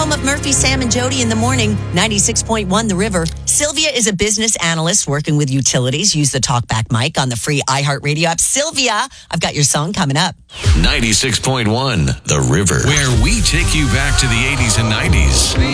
home of Murphy, Sam, and Jody in the morning. 96.1 The River. Sylvia is a business analyst working with utilities. Use the TalkBack mic on the free iHeartRadio app. Sylvia, I've got your song coming up. 96.1 The River, where we take you back to the 80s and 90s.